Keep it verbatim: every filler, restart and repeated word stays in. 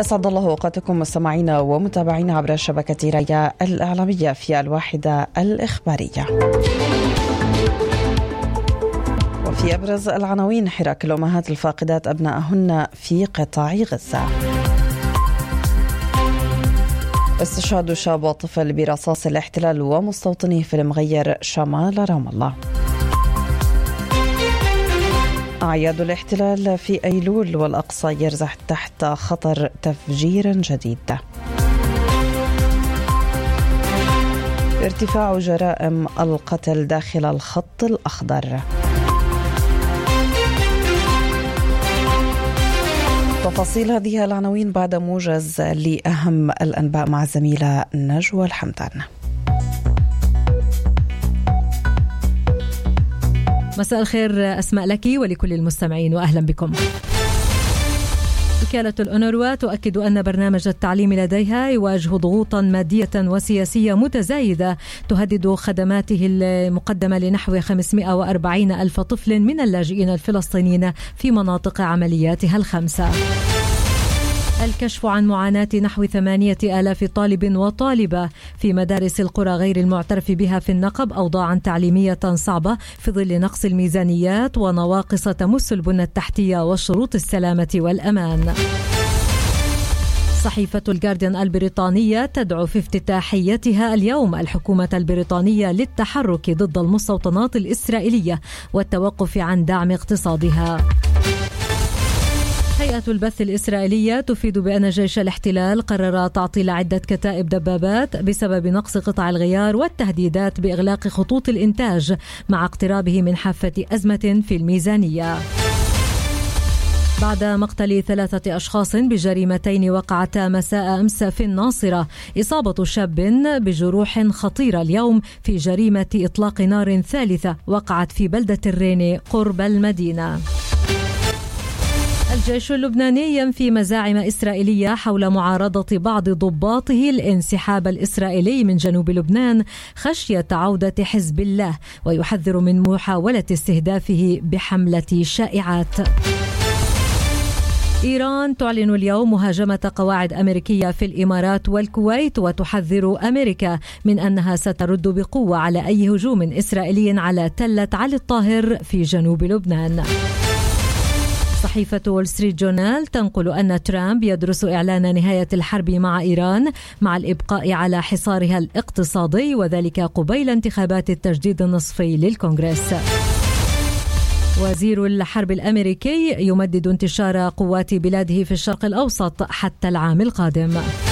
أسعد الله أوقاتكم مستمعينا ومتابعينا عبر شبكة ريا الإعلامية في الواحدة الإخبارية. وفي أبرز العناوين: حراك الأمهات الفاقدات أبنائهن في قطاع غزة، استشهاد شاب وطفل برصاص الاحتلال ومستوطنيه في المغير شمال رام الله، أعياد الاحتلال في أيلول والأقصى يرزح تحت خطر تفجير جديد، ارتفاع جرائم القتل داخل الخط الأخضر. تفاصيل هذه العناوين بعد موجز لأهم الأنباء مع الزميلة نجوى الحمدان. مساء الخير أسماء لك ولكل المستمعين وأهلا بكم. وكالة الأونروا تؤكد أن برنامج التعليم لديها يواجه ضغوطا مادية وسياسية متزايدة تهدد خدماته المقدمة لنحو خمسمائة وأربعين ألف طفل من اللاجئين الفلسطينيين في مناطق عملياتها الخمسة. الكشف عن معاناة نحو ثمانية آلاف طالب وطالبة في مدارس القرى غير المعترف بها في النقب أوضاعا تعليمية صعبة في ظل نقص الميزانيات ونواقص تمس البنى التحتية وشروط السلامة والأمان. صحيفة الجارديان البريطانية تدعو في افتتاحيتها اليوم الحكومة البريطانية للتحرك ضد المستوطنات الإسرائيلية والتوقف عن دعم اقتصادها. هيئة البث الإسرائيلية تفيد بأن جيش الاحتلال قرر تعطيل عدة كتائب دبابات بسبب نقص قطع الغيار والتهديدات بإغلاق خطوط الإنتاج مع اقترابه من حافة أزمة في الميزانية. بعد مقتل ثلاثة أشخاص بجريمتين وقعتا مساء أمس في الناصرة، إصابة شاب بجروح خطيرة اليوم في جريمة إطلاق نار ثالثة وقعت في بلدة الريني قرب المدينة. الجيش اللبناني ينفي مزاعم إسرائيلية حول معارضة بعض ضباطه الانسحاب الإسرائيلي من جنوب لبنان خشية عودة حزب الله، ويحذر من محاولة استهدافه بحملة شائعات. إيران تعلن اليوم مهاجمة قواعد أمريكية في الإمارات والكويت، وتحذر أمريكا من أنها سترد بقوة على أي هجوم إسرائيلي على تلة علي الطاهر في جنوب لبنان. صحيفة وول ستريت جورنال تنقل أن ترامب يدرس إعلان نهاية الحرب مع إيران مع الإبقاء على حصارها الاقتصادي، وذلك قبيل انتخابات التجديد النصفي للكونغرس. وزير الحرب الأمريكي يمدد انتشار قوات بلاده في الشرق الأوسط حتى العام القادم.